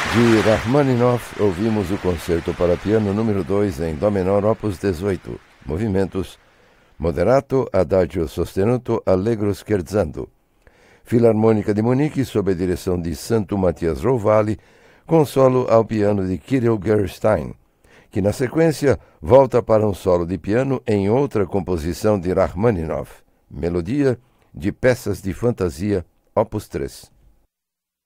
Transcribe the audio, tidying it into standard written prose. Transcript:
De Rachmaninoff, ouvimos o concerto para piano número 2 em Dó menor, opus 18, movimentos Moderato, Adagio sostenuto, Allegro scherzando. Filarmônica de Munique, sob a direção de Santo Matias Rovali, com solo ao piano de Kirill Gerstein, que na sequência volta para um solo de piano em outra composição de Rachmaninoff, melodia de Peças de Fantasia, opus 3.